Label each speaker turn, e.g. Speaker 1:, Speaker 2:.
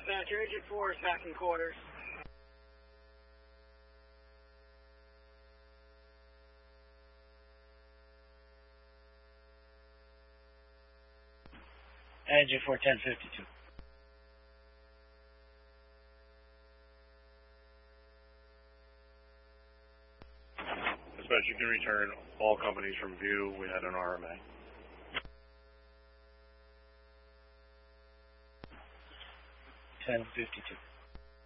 Speaker 1: Dispatcher, Agent 4 is back in quarters.
Speaker 2: Agent 4, 1052.
Speaker 3: Dispatch, you can return all companies from view. We had an RMA.
Speaker 2: 1052.